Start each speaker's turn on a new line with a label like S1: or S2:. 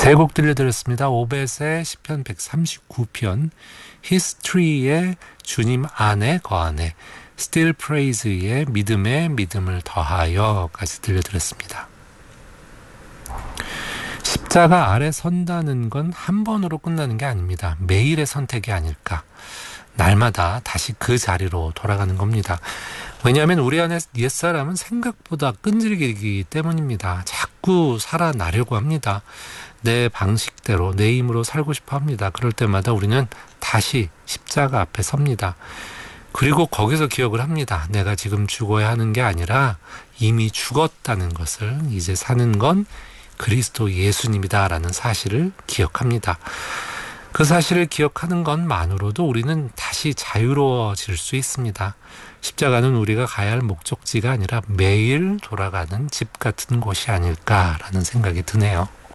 S1: 세 곡 들려드렸습니다. 오벳의 시편 139편, 히스토리의 주님 안에 거하네, Still Praise의 믿음에 믿음을 더하여까지 들려드렸습니다. 십자가 아래 선다는 건 한 번으로 끝나는 게 아닙니다. 매일의 선택이 아닐까. 날마다 다시 그 자리로 돌아가는 겁니다. 왜냐하면 우리 안에 옛사람은 생각보다 끈질기기 때문입니다. 자꾸 살아나려고 합니다. 내 방식대로 내 힘으로 살고 싶어 합니다. 그럴 때마다 우리는 다시 십자가 앞에 섭니다. 그리고 거기서 기억을 합니다. 내가 지금 죽어야 하는 게 아니라 이미 죽었다는 것을, 이제 사는 건 그리스도 예수님이다라는 사실을 기억합니다. 그 사실을 기억하는 것만으로도 우리는 다시 자유로워질 수 있습니다. 십자가는 우리가 가야 할 목적지가 아니라 매일 돌아가는 집 같은 곳이 아닐까라는 생각이 드네요.